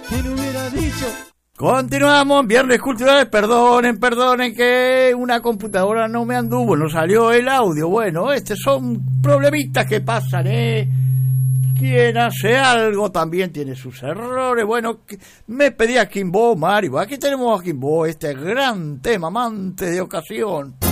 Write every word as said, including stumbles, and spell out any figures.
¿Quién hubiera dicho? Continuamos, Viernes Culturales, perdonen, perdonen que una computadora no me anduvo, no salió el audio. Bueno, estos son problemitas que pasan, ¿eh? Quien hace algo también tiene sus errores. Bueno, me pedía Kimbo, Mario. Aquí tenemos a Kimbo, este gran tema, amante de ocasión.